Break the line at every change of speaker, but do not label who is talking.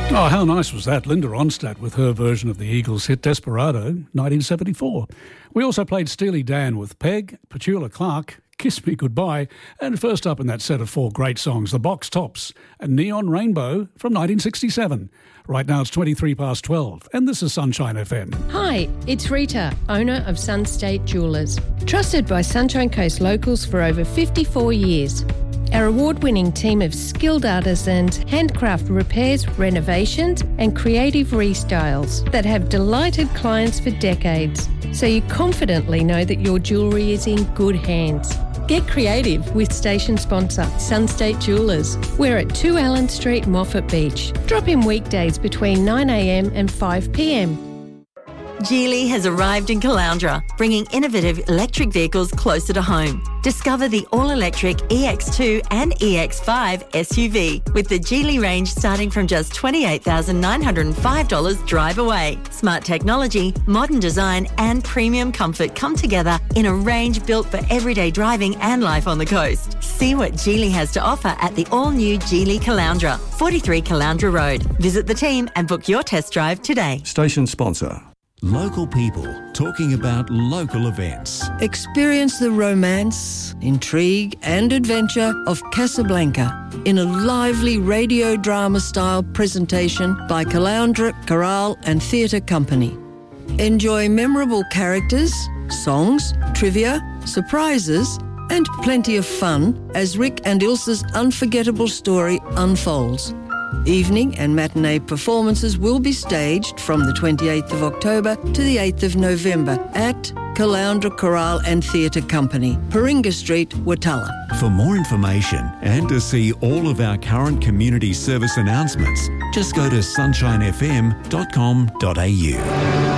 Oh, how nice was that? Linda Ronstadt with her version of the Eagles' hit Desperado, 1974. We also played Steely Dan with Peg, Petula Clark, Kiss Me Goodbye, and first up in that set of four great songs, the Box Tops and Neon Rainbow from 1967. Right now it's 23 past 12, and this is Sunshine FM.
Hi, it's Rita, owner of Sunstate Jewellers. Trusted by Sunshine Coast locals for over 54 years. Our award-winning team of skilled artisans handcraft repairs, renovations and creative restyles that have delighted clients for decades, so you confidently know that your jewellery is in good hands. Get creative with station sponsor Sunstate Jewellers. We're at 2 Allen Street, Moffat Beach. Drop in weekdays between 9 a.m. and 5 p.m.
Geely has arrived in Caloundra, bringing innovative electric vehicles closer to home. Discover the all-electric EX2 and EX5 SUV with the Geely range starting from just $28,905 drive away. Smart technology, modern design and premium comfort come together in a range built for everyday driving and life on the coast. See what Geely has to offer at the all-new Geely Caloundra, 43 Caloundra Road. Visit the team and book your test drive today.
Station sponsor.
Local people talking about local events.
Experience the romance, intrigue and adventure of Casablanca in a lively radio drama style presentation by Caloundra Chorale and Theatre Company. Enjoy memorable characters, songs, trivia, surprises and plenty of fun as Rick and Ilsa's unforgettable story unfolds. Evening and matinee performances will be staged from the 28th of October to the 8th of November at Caloundra Chorale and Theatre Company, Paringa Street, Watala.
For more information and to see all of our current community service announcements, just go to sunshinefm.com.au.